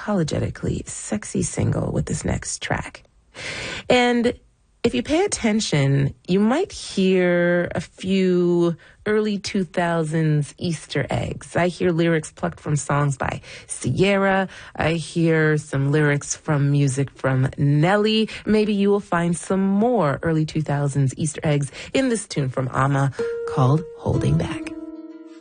unapologetically sexy single with this next track. And if you pay attention, you might hear a few early 2000s Easter eggs. I hear lyrics plucked from songs by Sierra. I hear some lyrics from music from Nelly. Maybe you will find some more early 2000s Easter eggs in this tune from Amma called Holding Back.